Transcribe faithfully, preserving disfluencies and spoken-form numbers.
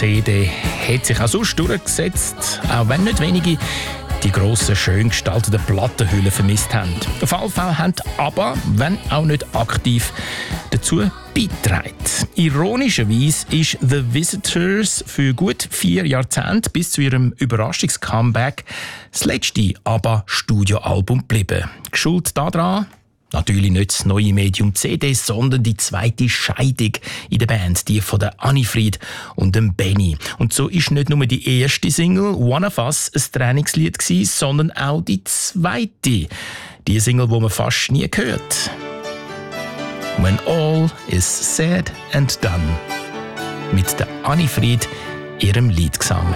C D hat sich auch sonst durchgesetzt, auch wenn nicht wenige die grossen, schön gestalteten Plattenhüllen vermisst haben. Auf jeden Fall haben aber, wenn auch nicht aktiv, dazu beigetragen. Ironischerweise ist The Visitors für gut vier Jahrzehnte bis zu ihrem Überraschungs-Comeback das letzte ABBA-Studioalbum geblieben. Geschuld daran? Natürlich nicht das neue Medium C D, sondern die zweite Scheidung in der Band, die von der Annifried und dem Benny. Und so ist nicht nur die erste Single «One of Us» ein Trainingslied gewesen, sondern auch die zweite. Die Single, die man fast nie hört. «When all is said and done» mit der Annifried, ihrem Liedgesang.